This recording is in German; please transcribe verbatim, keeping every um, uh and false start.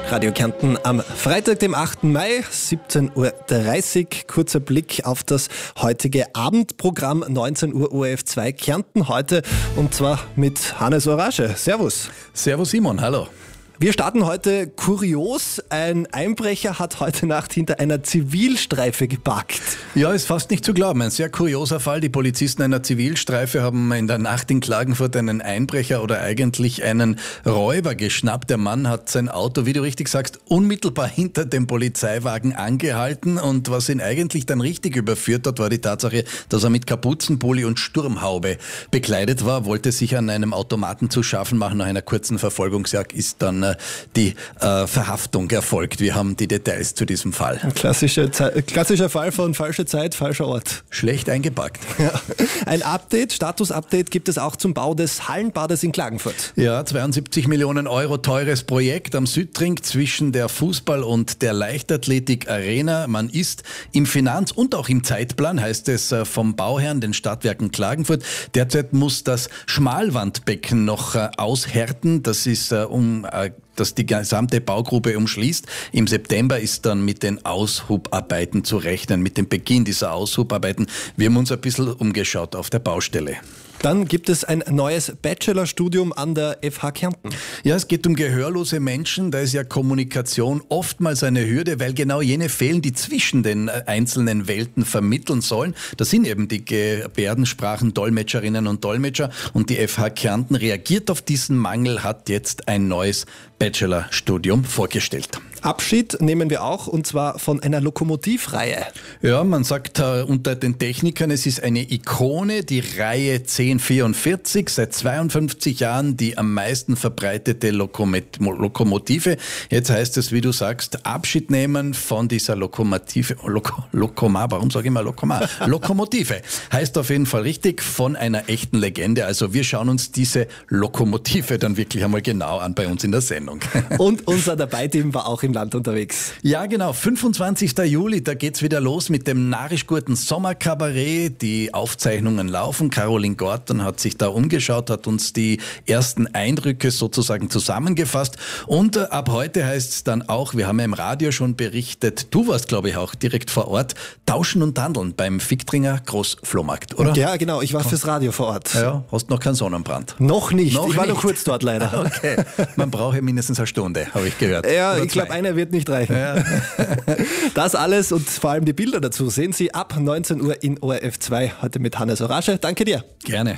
Radio Kärnten am Freitag, dem achten Mai, siebzehn Uhr dreißig. Kurzer Blick auf das heutige Abendprogramm, neunzehn Uhr O R F zwei Kärnten heute, und zwar mit Hannes Orage. Servus. Servus Simon, hallo. Wir starten heute kurios. Ein Einbrecher hat heute Nacht hinter einer Zivilstreife geparkt. Ja, ist fast nicht zu glauben. Ein sehr kurioser Fall. Die Polizisten einer Zivilstreife haben in der Nacht in Klagenfurt einen Einbrecher oder eigentlich einen Räuber geschnappt. Der Mann hat sein Auto, wie du richtig sagst, unmittelbar hinter dem Polizeiwagen angehalten. Und was ihn eigentlich dann richtig überführt hat, war die Tatsache, dass er mit Kapuzenpulli und Sturmhaube bekleidet war, wollte sich an einem Automaten zu schaffen machen. Nach einer kurzen Verfolgungsjagd ist dann die äh, Verhaftung erfolgt. Wir haben die Details zu diesem Fall. Ein klassischer, Ze- klassischer Fall von falscher Zeit, falscher Ort. Schlecht eingepackt. Ja. Ein Update, Status-Update gibt es auch zum Bau des Hallenbades in Klagenfurt. Ja, zweiundsiebzig Millionen Euro teures Projekt am Südring zwischen der Fußball- und der Leichtathletik-Arena. Man ist im Finanz- und auch im Zeitplan, heißt es vom Bauherrn, den Stadtwerken Klagenfurt. Derzeit muss das Schmalwandbecken noch äh, aushärten. Das ist äh, um äh, das die gesamte Baugruppe umschließt. Im September ist dann mit den Aushubarbeiten zu rechnen, mit dem Beginn dieser Aushubarbeiten. Wir haben uns ein bisschen umgeschaut auf der Baustelle. Dann gibt es ein neues Bachelorstudium an der F H Kärnten. Ja, es geht um gehörlose Menschen. Da ist ja Kommunikation oftmals eine Hürde, weil genau jene fehlen, die zwischen den einzelnen Welten vermitteln sollen. Das sind eben die Gebärdensprachen, Dolmetscherinnen und Dolmetscher. Und die F H Kärnten reagiert auf diesen Mangel, hat jetzt ein neues Bachelorstudium vorgestellt. Abschied nehmen wir auch, und zwar von einer Lokomotivreihe. Ja, man sagt äh, unter den Technikern, es ist eine Ikone, die Reihe zehn vierundvierzig, seit zweiundfünfzig Jahren die am meisten verbreitete Lokomet- Lokomotive. Jetzt heißt es, wie du sagst, Abschied nehmen von dieser Lokomotive, Loko, Lokoma, warum sage ich mal Lokoma? Lokomotive. Heißt auf jeden Fall richtig, von einer echten Legende. Also wir schauen uns diese Lokomotive dann wirklich einmal genau an bei uns in der Sendung. Und unser Dabei-Team war auch im Land unterwegs. Ja, genau. fünfundzwanzigsten Juli, da geht's wieder los mit dem narrisch-guten Sommerkabarett. Die Aufzeichnungen laufen. Caroline Gorton hat sich da umgeschaut, hat uns die ersten Eindrücke sozusagen zusammengefasst. Und äh, ab heute heißt es dann auch, wir haben ja im Radio schon berichtet, du warst, glaube ich, auch direkt vor Ort, Tauschen und Handeln beim Ficktringer Großflohmarkt, oder? Ja, genau. Ich war fürs Radio vor Ort. Ja, hast noch keinen Sonnenbrand? Noch nicht. Noch ich war nicht. nur kurz dort leider. Okay. Man braucht ja mindestens eine Stunde, habe ich gehört. Ja, Oder ich glaube, zwei. einer wird nicht reichen. Ja. Das alles und vor allem die Bilder dazu sehen Sie ab neunzehn Uhr in O R F zwei heute mit Hannes Orage. Danke dir. Gerne.